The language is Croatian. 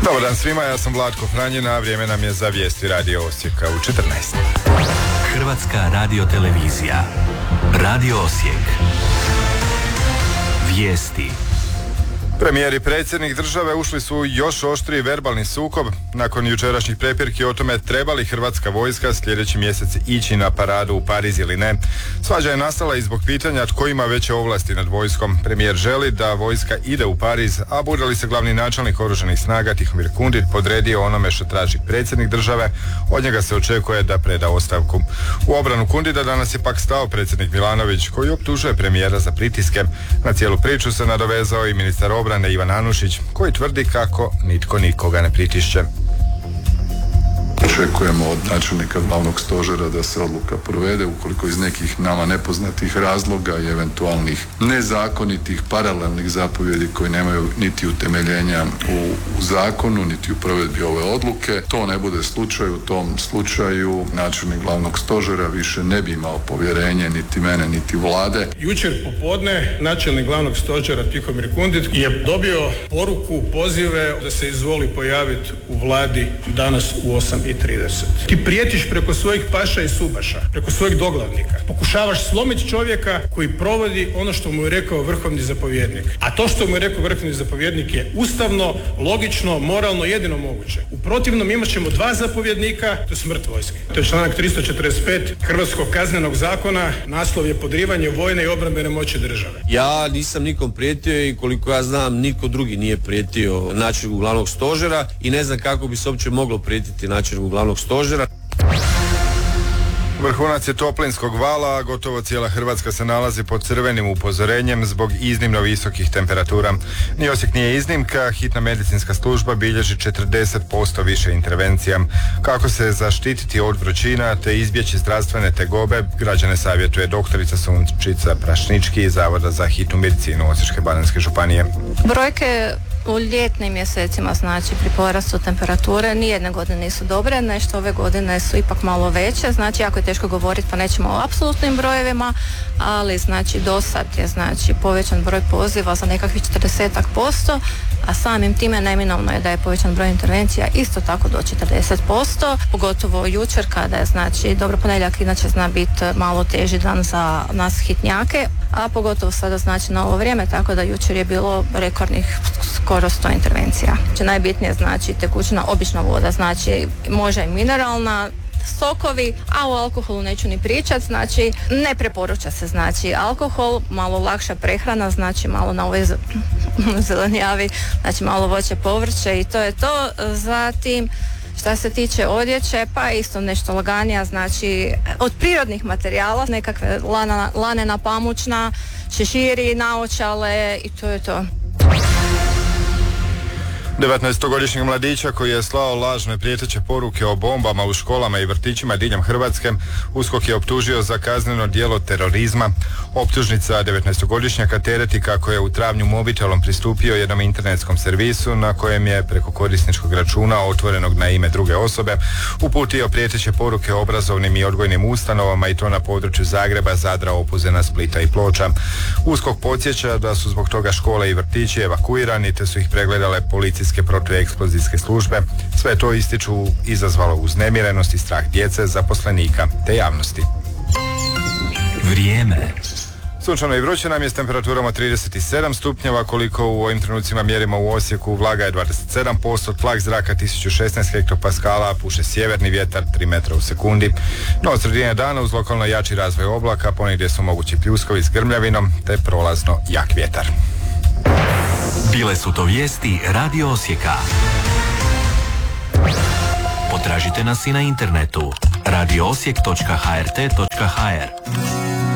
Dobar dan svima, ja sam Vlatko Franjina, a vrijeme nam je za vijesti Radio Osijeka u 14. Hrvatska radiotelevizija. Radio Osijek. Vijesti. Premijer i predsjednik države ušli su u još oštriji verbalni sukob nakon jučerašnjih prepirki o tome treba li hrvatska vojska sljedeći mjesec ići na paradu u Pariz ili ne. Svađa je nastala i zbog pitanja tko ima veće ovlasti nad vojskom. Premijer želi da vojska ide u Pariz, a bude li se glavni načelnik oružanih snaga Tihomir Kundit podredio onome što traži predsjednik države, od njega se očekuje da preda ostavku. U obranu Kundita danas je pak stao predsjednik Milanović, koji optužuje premijera za pritiske. Na cijelu priču se nadovezao i ministar obrane Ivan Anušić, koji tvrdi kako nitko nikoga ne pritišće. Očekujemo od načelnika glavnog stožera da se odluka provede ukoliko iz nekih nama nepoznatih razloga i eventualnih nezakonitih paralelnih zapovjedi koji nemaju niti utemeljenja u zakonu, niti u provedbi ove odluke. To ne bude slučaj, u tom slučaju načelnik glavnog stožera više ne bi imao povjerenje niti mene, niti vlade. Jučer popodne načelnik glavnog stožera Tihomir Kundit je dobio poruku, pozive da se izvoli pojaviti u vladi danas u 8:30. Ti prijetiš preko svojih paša i subaša, preko svojih doglavnika. Pokušavaš slomiti čovjeka koji provodi ono što mu je rekao vrhovni zapovjednik. A to što mu je rekao vrhovni zapovjednik je ustavno, logično, moralno, jedino moguće. U protivnom imat ćemo 2 zapovjednika, to je smrt vojske. To je članak 345 Hrvatskog kaznenog zakona, naslov je podrivanje vojne i obrambene moći države. Ja nisam nikom prijetio i koliko ja znam niko drugi nije prijetio načelniku glavnog stožera i ne znam kako bi se uopće moglo prijetiti načelniku glavnog stožera. Vrhunac je toplinskog vala, a gotovo cijela Hrvatska se nalazi pod crvenim upozorenjem zbog iznimno visokih temperatura. Ni Osijek nije iznimka, hitna medicinska služba bilježi 40% više intervencija. Kako se zaštititi od vrućina te izbjeći zdravstvene tegobe, građane savjetuje doktorica Sunčica Prašnički iz Zavoda za hitnu medicinu Osječko-baranjske županije. Brojke u ljetnim mjesecima, znači pri porastu temperature, nijedne godine nisu dobre, nešto ove godine su ipak malo veće, znači jako je teško govoriti pa nećemo o apsolutnim brojevima, ali znači do sad je znači povećan broj poziva za nekakvih 40%, a samim time neminovno je da je povećan broj intervencija isto tako do 40%, pogotovo jučer kada je znači dobro ponedjeljak inače zna biti malo teži dan za nas hitnjake, a pogotovo sada znači na ovo vrijeme, tako da jučer je bilo rekordnih skoro 100 intervencija. Najbitnije znači tekućina, obična voda, znači može i mineralna, sokovi, a o alkoholu neću ni pričati, znači ne preporuča se znači alkohol, malo lakša prehrana, znači malo na ovoj zelenjavi, znači malo voće, povrće i to je to. Zatim šta se tiče odjeće, pa isto nešto laganija, znači od prirodnih materijala, nekakve lanena pamučna, šeširi, naočale i to je to. 19-godišnjeg mladića koji je slao lažne prijeteće poruke o bombama u školama i vrtićima diljem Hrvatske, USKOK je optužio za kazneno djelo terorizma. Optužnica 19-godišnjaka tereti kako je u travnju mobitelom pristupio jednom internetskom servisu na kojem je preko korisničkog računa otvorenog na ime druge osobe uputio prijeteće poruke obrazovnim i odgojnim ustanovama i to na području Zagreba, Zadra, Opuzena, Splita i Ploča. USKOK podsjeća da su zbog toga škole i vrtići evakuirani te su ih pregledale policijske protueksplozijske službe. Sve to ističu izazvalo uznemirenost i strah djece, zaposlenika te javnosti. Vrijeme. Sunčano i vruće nam je s temperaturama 37 stupnjeva, koliko u ovim trenucima mjerimo u Osijeku. Vlaga je 27%, tlak zraka 1016 hektopaskala, puše sjeverni vjetar 3 metra u sekundi. No od sredine dana uz lokalno jači razvoj oblaka, ponegdje su mogući pljuskovi s grmljavinom te prolazno jak vjetar. Bile su to vijesti Radio Osijeka. Potražite nas i na internetu radioosijek.hrt.hr.